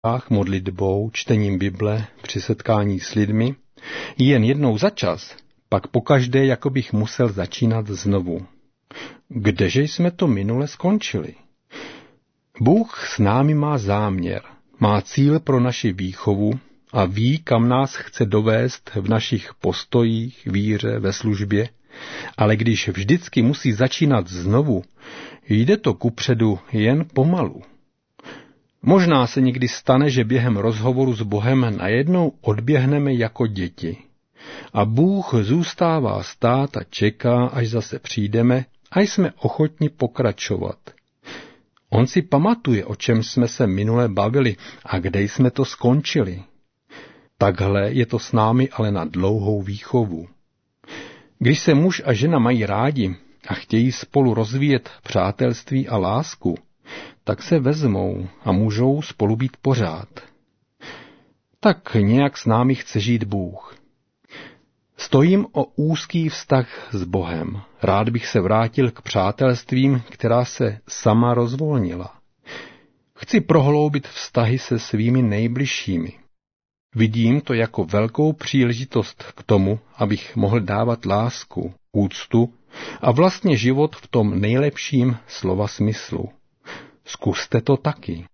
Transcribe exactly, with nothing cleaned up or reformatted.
modlitbou, čtením Bible, při setkání s lidmi, jen jednou za čas, pak pokaždé jako bych musel začínat znovu. Kdeže jsme to minule skončili? Bůh s námi má záměr, má cíl pro naši výchovu a ví, kam nás chce dovést v našich postojích, víře, ve službě, ale když vždycky musí začínat znovu, jde to kupředu jen pomalu. Možná se někdy stane, že během rozhovoru s Bohem najednou odběhneme jako děti. A Bůh zůstává stát a čeká, až zase přijdeme a jsme ochotni pokračovat. On si pamatuje, o čem jsme se minule bavili a kde jsme to skončili. Takhle je to s námi ale na dlouhou výchovu. Když se muž a žena mají rádi a chtějí spolu rozvíjet přátelství a lásku, tak se vezmou a můžou spolu být pořád. Tak nějak s námi chce žít Bůh. Stojím o úzký vztah s Bohem. Rád bych se vrátil k přátelstvím, která se sama rozvolnila. Chci prohloubit vztahy se svými nejbližšími. Vidím to jako velkou příležitost k tomu, abych mohl dávat lásku, úctu a vlastně život v tom nejlepším slova smyslu. Zkuste to taky.